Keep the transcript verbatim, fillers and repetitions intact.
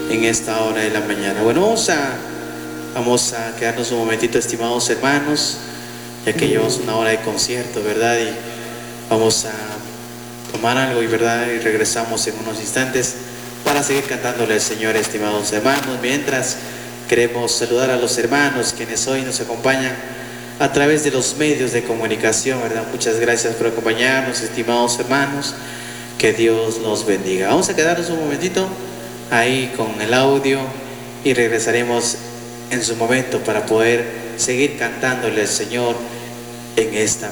en esta hora de la mañana. Bueno, vamos a, vamos a quedarnos un momentito, estimados hermanos, ya que llevamos una hora de concierto, ¿verdad? Y vamos a tomar algo, y verdad, y regresamos en unos instantes para seguir cantándole al Señor, estimados hermanos. Mientras queremos saludar a los hermanos quienes hoy nos acompañan a través de los medios de comunicación, ¿verdad? Muchas gracias por acompañarnos, estimados hermanos. Que Dios los bendiga. Vamos a quedarnos un momentito ahí con el audio y regresaremos en su momento para poder seguir cantándole al Señor en esta